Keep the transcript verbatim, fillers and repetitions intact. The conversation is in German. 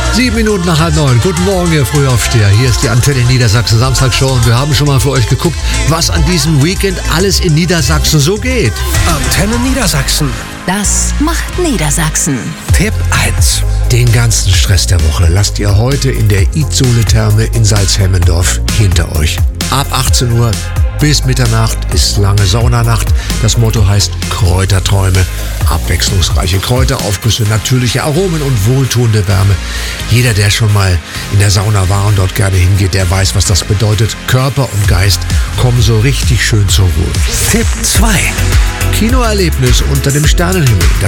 Sieben Minuten nach halb neun. Guten Morgen, ihr Frühaufsteher. Hier ist die Antenne Niedersachsen Samstagshow und wir haben schon mal für euch geguckt, was an diesem Weekend alles in Niedersachsen so geht. Antenne Niedersachsen. Das macht Niedersachsen. Tipp eins. Den ganzen Stress der Woche lasst ihr heute in der Itzole-Therme in Salzhemmendorf hinter euch. Ab achtzehn Uhr bis Mitternacht ist lange Saunanacht. Das Motto heißt Kräuterträume. Abwechslungsreiche Kräuteraufgüsse, natürliche Aromen und wohltuende Wärme. Jeder, der schon mal in der Sauna war und dort gerne hingeht, der weiß, was das bedeutet. Körper und Geist kommen so richtig schön zur Ruhe. Tipp zwei. Kinoerlebnis unter dem Sternenhimmel. Da